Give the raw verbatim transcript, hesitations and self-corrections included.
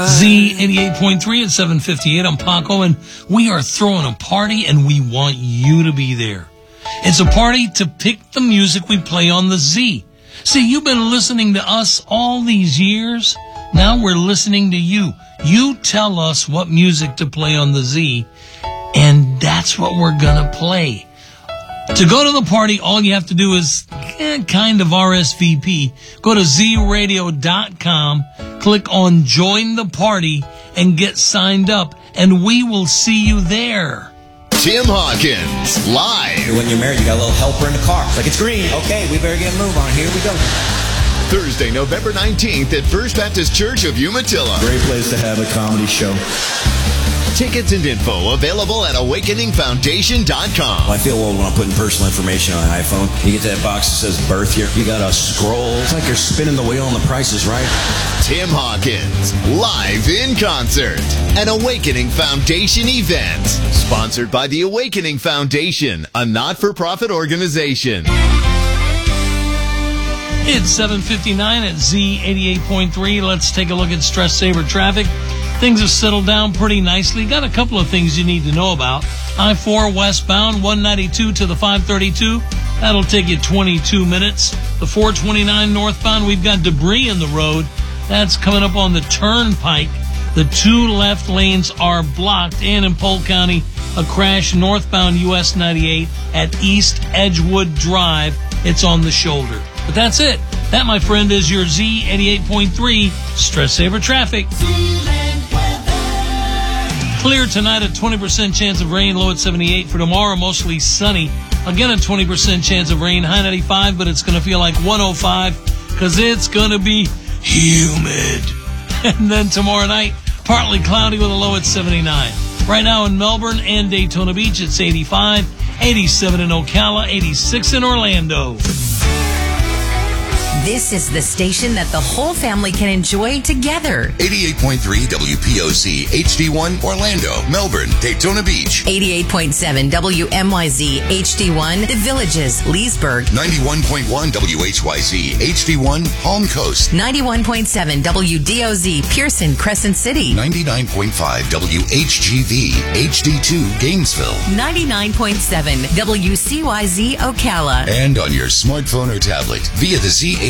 Z eighty-eight point three at seven fifty-eight. I'm Paco, and we are throwing a party, and we want you to be there. It's a party to pick the music we play on the Z. See, you've been listening to us all these years. Now we're listening to you. You tell us what music to play on the Z, and that's what we're gonna play. To go to the party, all you have to do is eh, kind of R S V P. Go to z radio dot com, click on Join the Party, and get signed up, and we will see you there. Tim Hawkins, live. When you're married, you got a little helper in the car. It's like, it's green. Okay, we better get a move on. Here we go. Thursday, November nineteenth at First Baptist Church of Umatilla. Great place to have a comedy show. Tickets and info available at awakening foundation dot com. Well, I feel old when I'm putting personal information on an iPhone. You get that box that says birth year. You got to scroll. It's like you're spinning the wheel and the price is right. Tim Hawkins, live in concert. An Awakening Foundation event. Sponsored by the Awakening Foundation, a not-for-profit organization. It's seven fifty-nine at Z eighty-eight point three. Let's take a look at Stress Saver traffic. Things have settled down pretty nicely. Got a couple of things you need to know about. I four westbound, one ninety-two to the five thirty-two. That'll take you twenty-two minutes. The four twenty-nine northbound, we've got debris in the road. That's coming up on the turnpike. The two left lanes are blocked. And in Polk County, a crash northbound U S ninety-eight at East Edgewood Drive. It's on the shoulder. But that's it. That, my friend, is your Z eighty-eight point three Stress Saver traffic. Clear tonight, a twenty percent chance of rain, low at seventy-eight. For tomorrow, mostly sunny. Again, a twenty percent chance of rain, high ninety-five, but it's going to feel like one oh five because it's going to be humid. And then tomorrow night, partly cloudy with a low at seventy-nine. Right now in Melbourne and Daytona Beach, it's eighty-five, eighty-seven in Ocala, eighty-six in Orlando. This is the station that the whole family can enjoy together. eighty-eight point three W P O C H D one Orlando, Melbourne, Daytona Beach. eighty-eight point seven W M Y Z H D one The Villages, Leesburg. ninety-one point one W H Y Z H D one Palm Coast. ninety-one point seven W D O Z Pearson, Crescent City. ninety-nine point five W H G V H D two Gainesville. ninety-nine point seven W C Y Z Ocala. And on your smartphone or tablet via the Z